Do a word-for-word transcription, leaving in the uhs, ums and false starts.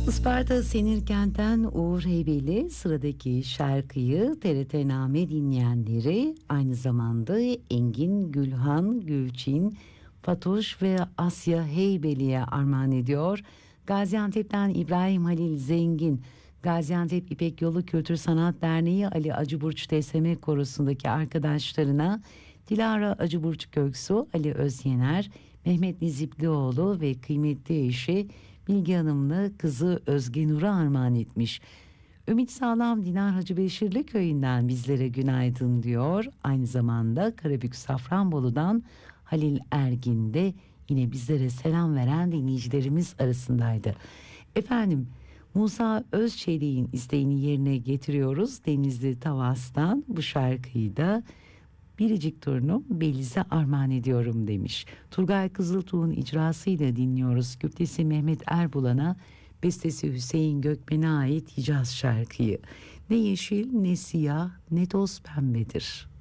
Isparta Senirkent'ten Uğur Heybeli sıradaki şarkıyı T R T Name dinleyenleri, aynı zamanda Engin, Gülhan, Gülçin, Fatoş ve Asya Heybeli'ye armağan ediyor. Gaziantep'ten İbrahim Halil Zengin, Gaziantep İpek Yolu Kültür Sanat Derneği Ali Acıburç T S M Korosu'ndaki arkadaşlarına, Dilara Acıburç Göksu, Ali Özyener, Mehmet Niziplioğlu ve kıymetli eşi Bilge Hanım'la kızı Özge Nur'a armağan etmiş. Ümit Sağlam Dinar Hacı Beşirli köyünden bizlere günaydın diyor. Aynı zamanda Karabük Safranbolu'dan Halil Ergin de yine bizlere selam veren dinleyicilerimiz arasındaydı. Efendim, Musa Özçelik'in isteğini yerine getiriyoruz. Denizli Tavas'tan bu şarkıyı da biricik torunum Beliz'e armağan ediyorum demiş. Turgay Kızıltuğ'un icrasıyla dinliyoruz. Güftesi Mehmet Erbulan'a, bestesi Hüseyin Gökmen'e ait Hicaz şarkıyı. Ne yeşil, ne siyah, ne toz pembedir.